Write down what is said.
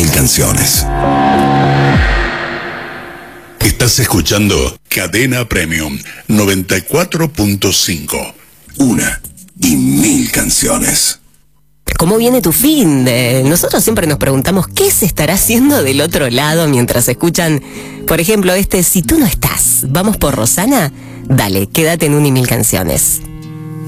mil canciones. Estás escuchando Cadena Premium 94.5. Una y mil canciones. ¿Cómo viene tu fin? Nosotros siempre nos preguntamos qué se estará haciendo del otro lado mientras escuchan, por ejemplo, Si tú no estás, ¿vamos por Rosana? Dale, quédate en un y mil canciones.